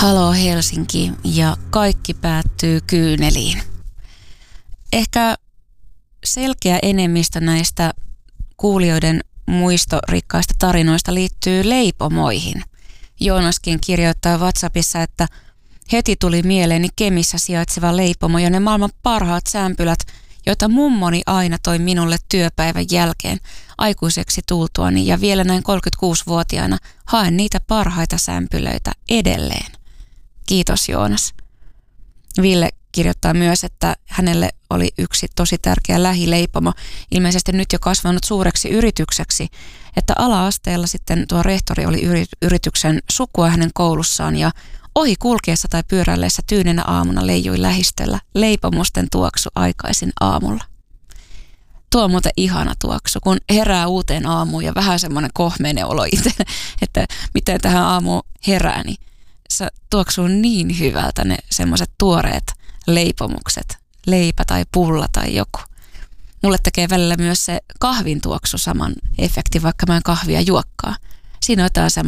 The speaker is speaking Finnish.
Halo Helsinki ja kaikki päättyy kyyneliin. Ehkä selkeä enemmistö näistä kuulijoiden muistorikkaista tarinoista liittyy leipomoihin. Joonaskin kirjoittaa WhatsAppissa, että heti tuli mieleeni Kemissä sijaitseva leipomo ja ne maailman parhaat sämpylät, joita mummoni aina toi minulle työpäivän jälkeen aikuiseksi tultuani ja vielä näin 36-vuotiaana haen niitä parhaita sämpylöitä edelleen. Kiitos Joonas. Ville kirjoittaa myös, että hänelle oli yksi tosi tärkeä lähileipomo, ilmeisesti nyt jo kasvanut suureksi yritykseksi, että ala-asteella sitten tuo rehtori oli yrityksen sukua hänen koulussaan ja ohi kulkeessa tai pyöräilleessä tyynenä aamuna leijui lähistöllä leipomusten tuoksu aikaisin aamulla. Tuo on muuten ihana tuoksu, kun herää uuteen aamuun ja vähän semmoinen kohmeinen olo itse, että miten tähän aamuun herää, niin se tuoksuu niin hyvältä ne semmoiset tuoreet leipomukset, leipä tai pulla tai joku. Mulle tekee välillä myös se kahvin tuoksu saman efektin, vaikka mä en kahvia juokkaa. Siinä on jotain